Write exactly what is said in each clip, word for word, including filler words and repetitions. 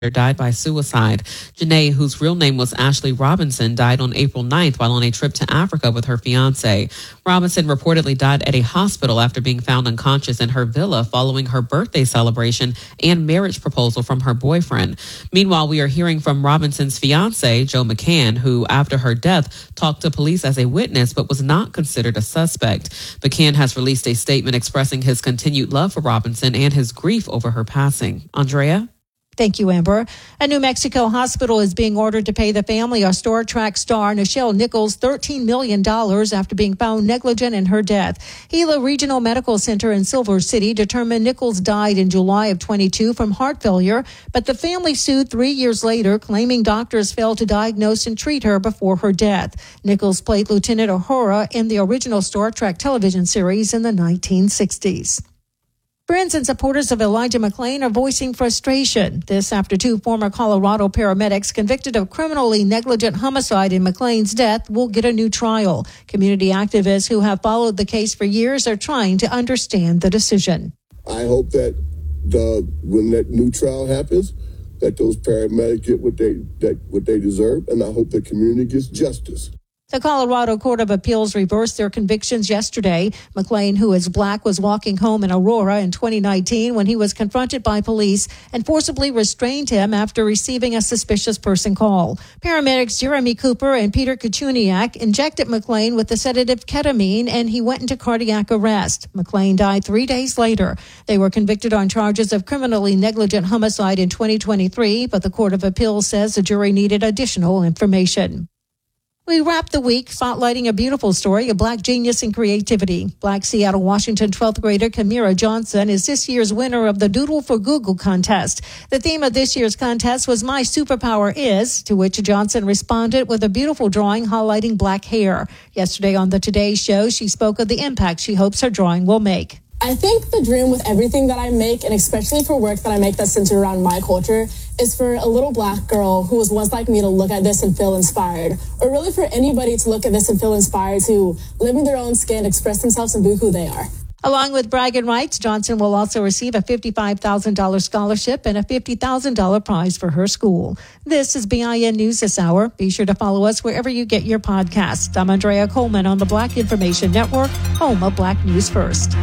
died by suicide. Janae, whose real name was Ashley Robinson, died on April ninth while on a trip to Africa with her fiance. Robinson reportedly died at a hospital after being found unconscious in her villa following her birthday celebration and marriage proposal from her boyfriend. Meanwhile, we are hearing from Robinson's fiance, Joe McCann, who, after her death, talked to police as a witness but was not considered a suspect. McCann has released a statement expressing his continued love for Robinson and his grief over her passing. Andrea? Thank you, Amber. A New Mexico hospital is being ordered to pay the family of Star Trek star Nichelle Nichols thirteen million dollars after being found negligent in her death. Gila Regional Medical Center in Silver City determined Nichols died in July of twenty-two from heart failure, but the family sued three years later, claiming doctors failed to diagnose and treat her before her death. Nichols played Lieutenant Uhura in the original Star Trek television series in the nineteen sixties. Friends and supporters of Elijah McClain are voicing frustration. This after two former Colorado paramedics convicted of criminally negligent homicide in McClain's death will get a new trial. Community activists who have followed the case for years are trying to understand the decision. I hope that the when that new trial happens, that those paramedics get what they that what they deserve, and I hope the community gets justice. The Colorado Court of Appeals reversed their convictions yesterday. McClain, who is black, was walking home in Aurora in twenty nineteen when he was confronted by police and forcibly restrained him after receiving a suspicious person call. Paramedics Jeremy Cooper and Peter Kuchuniak injected McClain with the sedative ketamine, and he went into cardiac arrest. McClain died three days later. They were convicted on charges of criminally negligent homicide in twenty twenty-three, but the Court of Appeals says the jury needed additional information. We wrap the week spotlighting a beautiful story of Black genius and creativity. Black Seattle, Washington twelfth grader Kamira Johnson is this year's winner of the Doodle for Google contest. The theme of this year's contest was My Superpower Is, to which Johnson responded with a beautiful drawing highlighting black hair. Yesterday on the Today Show, she spoke of the impact she hopes her drawing will make. I think the dream with everything that I make, and especially for work that I make that's centered around my culture, is for a little black girl who was once like me to look at this and feel inspired. Or really for anybody to look at this and feel inspired to live in their own skin, express themselves, and be who they are. Along with bragging rights, Johnson will also receive a fifty-five thousand dollars scholarship and a fifty thousand dollars prize for her school. This is B I N News this hour. Be sure to follow us wherever you get your podcasts. I'm Andrea Coleman on the Black Information Network, home of Black News First.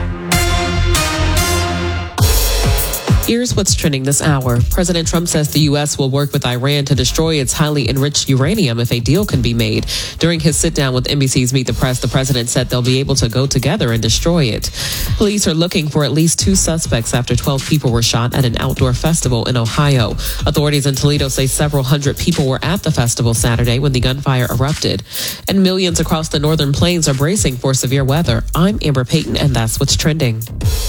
Here's what's trending this hour. President Trump says the U S will work with Iran to destroy its highly enriched uranium if a deal can be made. During his sit-down with N B C's Meet the Press, the president said they'll be able to go together and destroy it. Police are looking for at least two suspects after twelve people were shot at an outdoor festival in Ohio. Authorities in Toledo say several hundred people were at the festival Saturday when the gunfire erupted. And millions across the northern plains are bracing for severe weather. I'm Amber Payton, and that's what's trending.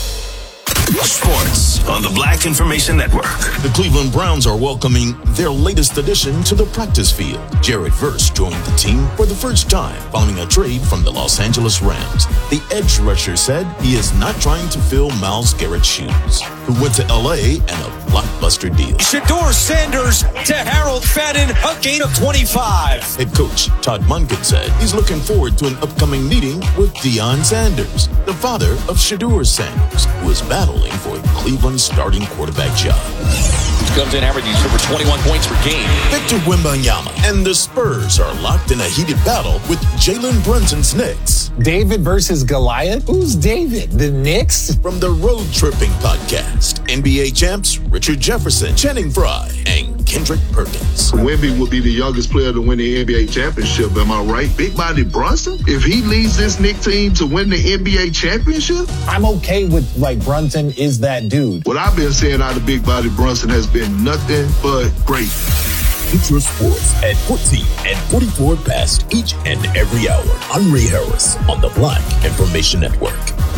Sports on the Black Information Network. The Cleveland Browns are welcoming their latest addition to the practice field. Jared Verse joined the team for the first time following a trade from the Los Angeles Rams. The edge rusher said he is not trying to fill Myles Garrett's shoes, who went to L A and a blockbuster deal. Shedeur Sanders to Harold Fadden, a gain of twenty-five. Head coach Todd Monken said he's looking forward to an upcoming meeting with Deion Sanders, the father of Shedeur Sanders, who is battling for a Cleveland starting quarterback job. Comes in averaging over twenty-one points per game. Victor Wembanyama and the Spurs are locked in a heated battle with Jalen Brunson's Knicks. David versus Goliath? Who's David? The Knicks? From the Road Tripping Podcast, N B A champs Richard Jefferson, Channing Frye, and Kendrick Perkins. Wemby will be the youngest player to win the N B A championship, am I right? Big Body Brunson? If he leads this Knicks team to win the N B A championship? I'm okay with, like, Brunson is that dude. What I've been saying out of Big Body Brunson has been nothing but great. Get your sports at fourteen and forty-four past each and every hour. I'm Ray Harris on the Black Information Network.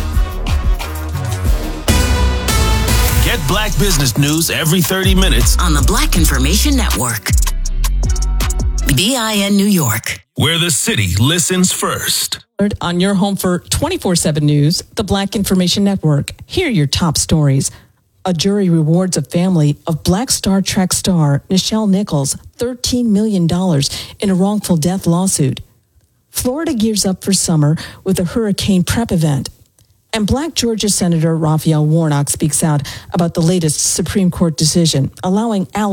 Get Black business news every thirty minutes on the Black Information Network. B I N New York, where the city listens first. On your home for twenty-four seven News, the Black Information Network. Here are your top stories. A jury rewards a family of Black Star Trek star Nichelle Nichols thirteen million dollars in a wrongful death lawsuit. Florida gears up for summer with a hurricane prep event. And Black Georgia Senator Raphael Warnock speaks out about the latest Supreme Court decision allowing Al